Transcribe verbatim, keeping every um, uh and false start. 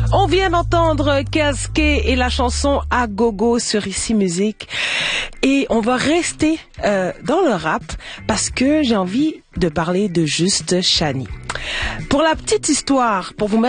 On vient d'entendre Casqué et la chanson à gogo sur Ici Musique. Et on va rester euh, dans le rap parce que j'ai envie de parler de Juste Chani. Pour la petite histoire, pour vous mettre